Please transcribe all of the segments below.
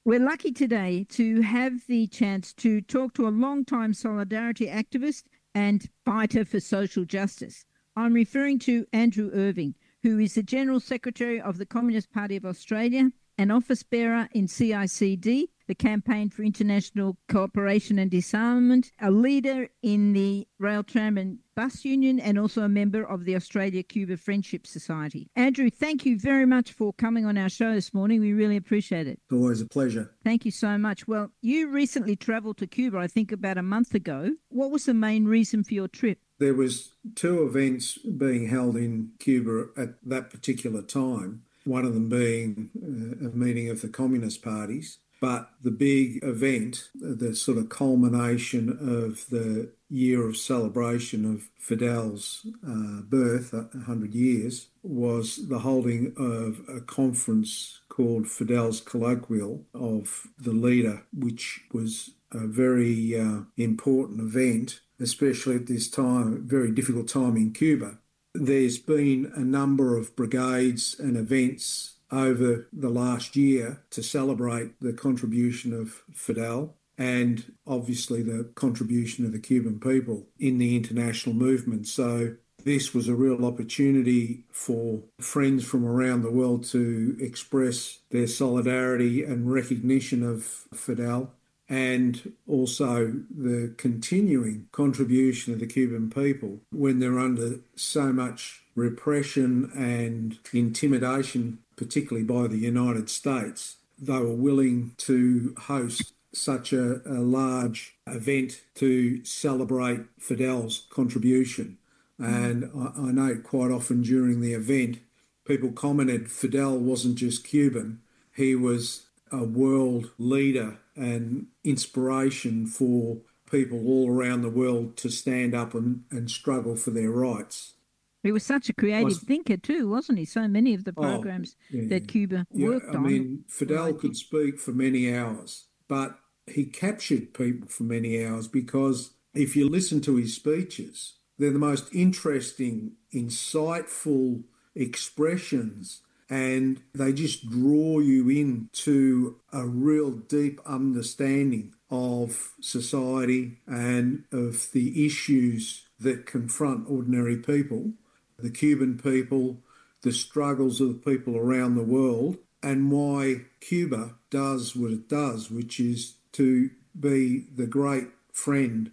We're lucky today to have the chance to talk to a long-time solidarity activist and fighter for social justice. I'm referring to Andrew Irving, who is the General Secretary of the Communist Party of Australia, an office bearer in CICD, the Campaign for International Cooperation and Disarmament, a leader in the Rail, Tram and Bus Union, and also a member of the Australia-Cuba Friendship Society. Andrew, thank you very much for coming on our show this morning. We really appreciate it. It's always a pleasure. Thank you so much. Well, you recently travelled to Cuba, I think about a month ago. What was the main reason for your trip? There was two events being held in Cuba at that particular time, one of them being a meeting of the communist parties. But the big event, the sort of culmination of the year of celebration of Fidel's birth, 100 years, was the holding of a conference called Fidel's Colloquial of the leader, which was a very important event, especially at this time, a very difficult time in Cuba. There's been a number of brigades and events over the last year to celebrate the contribution of Fidel and obviously the contribution of the Cuban people in the international movement. So this was a real opportunity for friends from around the world to express their solidarity and recognition of Fidel, and also the continuing contribution of the Cuban people when they're under so much repression and intimidation, particularly by the United States. They were willing to host such a large event to celebrate Fidel's contribution. And I know quite often during the event, people commented Fidel wasn't just Cuban, he was a world leader and inspiration for people all around the world to stand up and struggle for their rights. He was such a creative thinker too, wasn't he? So many of the programs that Cuba worked on. I mean, Fidel could speak for many hours, but he captured people for many hours because if you listen to his speeches, they're the most interesting, insightful expressions, and they just draw you into a real deep understanding of society and of the issues that confront ordinary people, the Cuban people, the struggles of the people around the world, and why Cuba does what it does, which is to be the great friend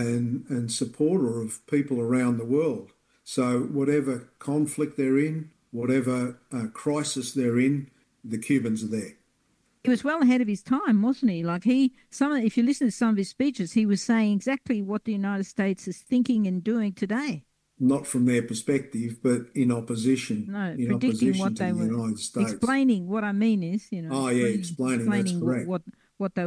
and supporter of people around the world. So whatever conflict they're in, whatever crisis they're in, the Cubans are there. He was well ahead of his time, wasn't he? If you listen to some of his speeches, he was saying exactly what the United States is thinking and doing today. Not from their perspective, but in opposition. No, in predicting opposition what to they the were United States. Explaining what I mean is, explaining that's correct. what they